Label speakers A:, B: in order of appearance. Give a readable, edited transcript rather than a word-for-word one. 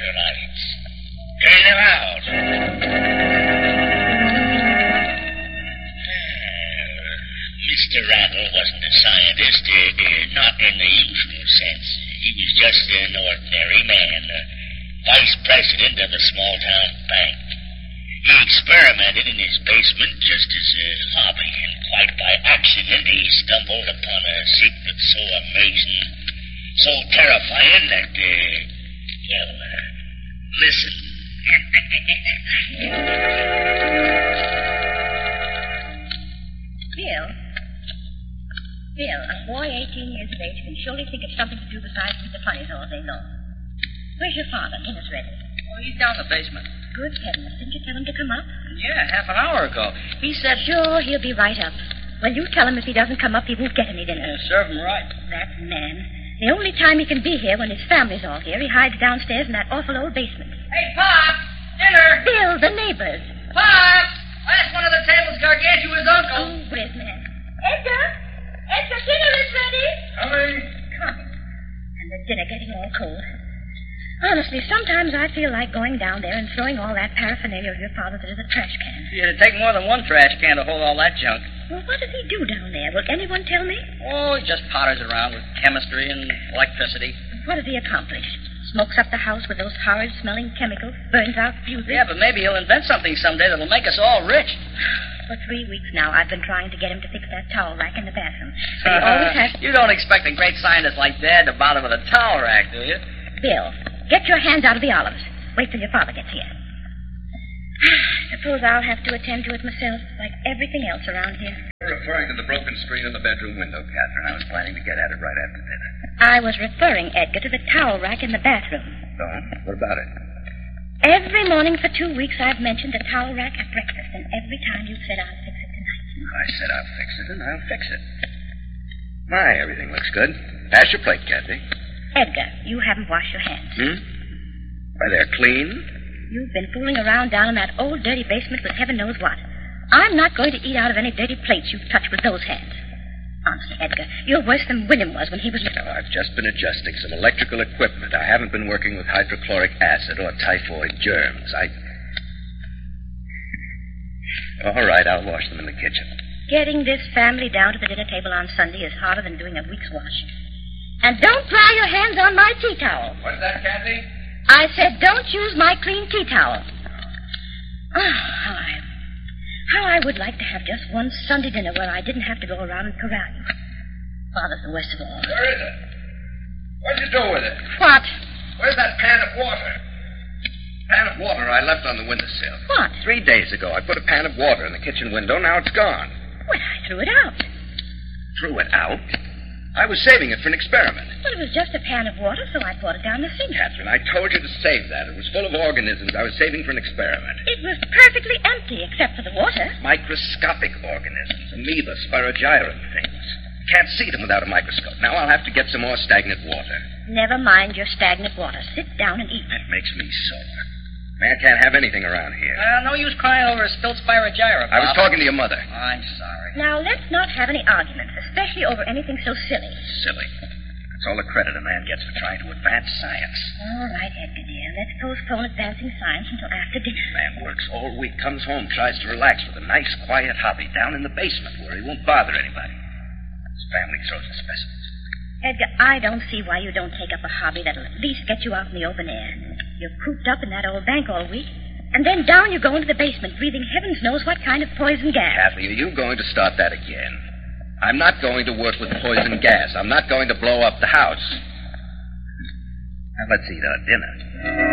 A: electrolytes. Turn them out. Mr. Randall wasn't a scientist, not in the usual sense. He was just an ordinary man, vice president of a small-town bank. He experimented in his basement just as a hobby, and quite by accident he stumbled upon a secret so amazing, so terrifying that, listen.
B: Bill, a boy 18 years of age can surely think of something to do besides eat the funnies all day long. Where's your father? Dinner's ready.
C: Oh, he's down in the basement.
B: Good heavens. Didn't you tell him to come up?
C: Yeah, half an hour ago. He said...
B: Sure, he'll be right up. Well, you tell him if he doesn't come up, he won't get any dinner.
C: Yeah, serve him right.
B: That man. The only time he can be here when his family's all here, he hides downstairs in that awful old basement.
C: Hey, Pop! Dinner!
B: Bill, the neighbors.
C: Pop! Last one of the table's Gargantua's uncle.
B: Oh, where's man? Edgar, dinner is ready.
D: Coming.
B: Come. And the dinner getting all cold. Honestly, sometimes I feel like going down there and throwing all that paraphernalia of your father's into the trash can.
C: It'd take more than one trash can to hold all that junk.
B: Well, what does he do down there? Will anyone tell me?
C: Oh, he just potters around with chemistry and electricity.
B: What does he accomplish? Smokes up the house with those horrid-smelling chemicals, burns out fuses?
C: Yeah, but maybe he'll invent something someday that'll make us all rich.
B: For 3 weeks now, I've been trying to get him to fix that towel rack in the bathroom. But he always has...
C: You don't expect a great scientist like Dad to bother with a towel rack, do you?
B: Bill, get your hands out of the olives. Wait till your father gets here. Suppose I'll have to attend to it myself, like everything else around here.
D: You're referring to the broken screen in the bedroom window, Catherine. I was planning to get at it right after dinner.
B: I was referring, Edgar, to the towel rack in the bathroom.
D: So, what about it?
B: Every morning for 2 weeks I've mentioned the towel rack at breakfast, and every time you've said I'll fix it tonight.
D: I said I'll fix it, and I'll fix it. My, everything looks good. Pass your plate, Kathy.
B: Edgar, you haven't washed your hands.
D: Why, they're clean.
B: You've been fooling around down in that old dirty basement with heaven knows what. I'm not going to eat out of any dirty plates you've touched with those hands. Honestly, Edgar, you're worse than William was when he was...
D: No, I've just been adjusting some electrical equipment. I haven't been working with hydrochloric acid or typhoid germs. All right, I'll wash them in the kitchen.
B: Getting this family down to the dinner table on Sunday is harder than doing a week's wash. And don't dry your hands on my tea towel.
D: What's that, Kathy?
B: I said don't use my clean tea towel. How I would like to have just one Sunday dinner where I didn't have to go around and corral you. Father's the worst of all.
D: Where is it? What'd you do with it?
B: What?
D: Where's that pan of water? Pan of water I left on the windowsill.
B: What?
D: 3 days ago, I put a pan of water in the kitchen window. Now it's gone.
B: Well, I threw it out.
D: Threw it out? I was saving it for an experiment.
B: Well, it was just a pan of water, so I poured it down the sink.
D: Catherine, I told you to save that. It was full of organisms I was saving for an experiment.
B: It was perfectly empty, except for the water.
D: Microscopic organisms. Amoeba, spirogyra things. Can't see them without a microscope. Now I'll have to get some more stagnant water.
B: Never mind your stagnant water. Sit down and eat.
D: That makes me sore. Man can't have anything around here.
C: No use crying over a spilled spirogyra, Bob.
D: I was talking to your mother.
C: I'm sorry.
B: Now, let's not have any arguments, especially over anything so silly.
D: Silly. That's all the credit a man gets for trying to advance science.
B: All right, Edgar, dear. Let's postpone advancing science until after dinner.
D: Man works all week, comes home, tries to relax with a nice, quiet hobby down in the basement where he won't bother anybody. His family throws the specimens.
B: Edgar, I don't see why you don't take up a hobby that'll at least get you out in the open air. You're cooped up in that old bank all week, and then down you go into the basement, breathing heavens knows what kind of poison gas.
D: Kathy, are you going to start that again? I'm not going to work with poison gas. I'm not going to blow up the house. Now, let's eat our dinner.